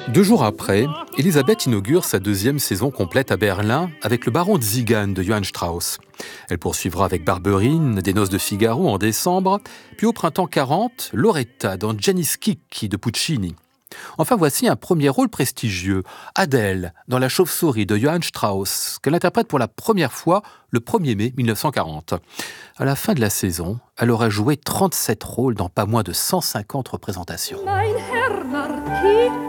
2 jours après, Elisabeth inaugure sa deuxième saison complète à Berlin avec le baron de Zigan de Johann Strauss. Elle poursuivra avec Barberine, des Noces de Figaro en décembre, puis au printemps 40, Loretta dans Janis Schicchi de Puccini. Enfin, voici un premier rôle prestigieux, Adèle dans La Chauve-souris de Johann Strauss, qu'elle interprète pour la première fois le 1er mai 1940. À la fin de la saison, elle aura joué 37 rôles dans pas moins de 150 représentations.